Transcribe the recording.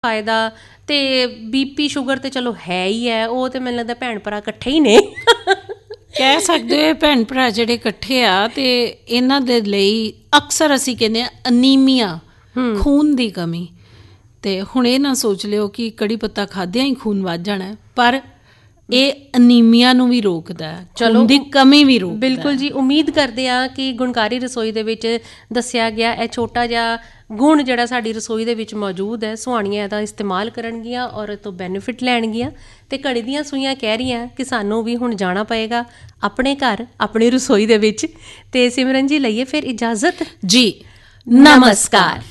ਫਾਇਦਾ ਤੇ BP sugar ਤੇ ਚਲੋ ਹੈ ਹੀ ਹੈ, ਉਹ ਤੇ ਮੈਨੂੰ ਲੱਗਦਾ ਭੈਣ ਭਰਾ ਇਕੱਠੇ ਹੀ ਨੇ। ਕਹਿ ਸਕਦੇ ਹੋ ਭੈਣ ਭਰਾ ਜਿਹੜੇ ਇਕੱਠੇ ਆ, ਤੇ ਇਹਨਾਂ ਦੇ ਲਈ ਅਕਸਰ ਅਸੀਂ ਕਹਿੰਦੇ ਹਾਂ ਅਨੀਮੀਆ, ਖੂਨ ਦੀ ਕਮੀ। ਤੇ ਹੁਣ ਇਹ ਨਾ ਸੋਚ ਲਿਓ ਕਿ ਕੜੀ ਪੱਤਾ ਖਾਦਿਆਂ ਹੀ ਖੂਨ ਵੱਧ ਜਾਣਾ, ਪਰ ਇਹ ਅਨੀਮੀਆ ਨੂੰ ਵੀ ਰੋਕਦਾ, ਖੂਨ ਦੀ ਕਮੀ ਵੀ ਰੋਕਦਾ। ਬਿਲਕੁਲ ਜੀ, ਉਮੀਦ ਕਰਦੇ ਹਾਂ ਕਿ ਗੁਣਕਾਰੀ ਰਸੋਈ ਦੇ ਵਿੱਚ ਦੱਸਿਆ ਗਿਆ ਇਹ ਛੋਟਾ ਜਿਹਾ ਗੁਣ ਜਿਹੜਾ ਸਾਡੀ ਰਸੋਈ ਦੇ ਵਿੱਚ ਮੌਜੂਦ ਹੈ, ਸੁਹਾਣੀਆਂ ਇਹਦਾ ਇਸਤੇਮਾਲ ਕਰਨਗੀਆਂ ਔਰ ਇਹ ਤੋਂ ਬੈਨੀਫਿਟ ਲੈਣਗੀਆਂ। ਤੇ ਘੜੀ ਦੀਆਂ ਸੂਈਆਂ ਕਹਿ ਰਹੀਆਂ ਕਿ ਸਾਨੂੰ ਵੀ ਹੁਣ ਜਾਣਾ ਪਏਗਾ ਆਪਣੇ ਘਰ, ਆਪਣੀ ਰਸੋਈ ਦੇ ਵਿੱਚ। ਤੇ ਸਿਮਰਨ ਜੀ, ਲਈਏ ਫਿਰ ਇਜਾਜ਼ਤ ਜੀ, ਨਮਸਕਾਰ।